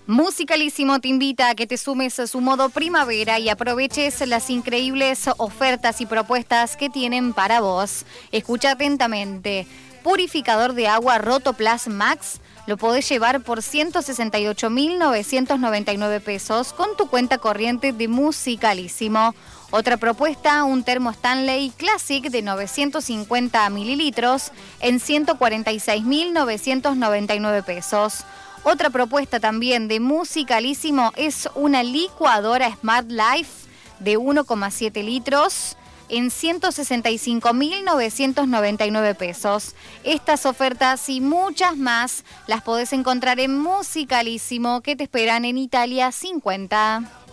Musicalísimo te invita a que te sumes a su modo primavera y aproveches las increíbles ofertas y propuestas que tienen para vos. Escucha atentamente. Purificador de agua Rotoplas Max lo podés llevar por 168.999 pesos con tu cuenta corriente de Musicalísimo. Otra propuesta, un termo Stanley Classic de 950 mililitros en 146.999 pesos. Otra propuesta también de Musicalísimo es una licuadora Smart Life de 1,7 litros en 165.999 pesos. Estas ofertas y muchas más las podés encontrar en Musicalísimo, que te esperan en Italia 50.